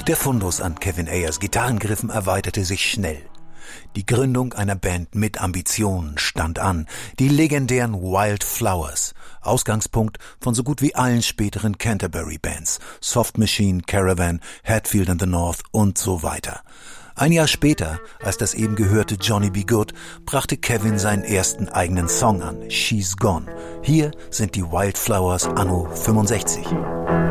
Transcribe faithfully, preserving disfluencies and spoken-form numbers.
Der Fundus an Kevin Ayers Gitarrengriffen erweiterte sich schnell. Die Gründung einer Band mit Ambitionen stand an, die legendären Wild Flowers, Ausgangspunkt von so gut wie allen späteren Canterbury-Bands, Soft Machine, Caravan, Hatfield and the North und so weiter. Ein Jahr später, als das eben gehörte Johnny B. Goode, brachte Kevin seinen ersten eigenen Song an, She's Gone. Hier sind die Wild Flowers anno fünfundsechzig.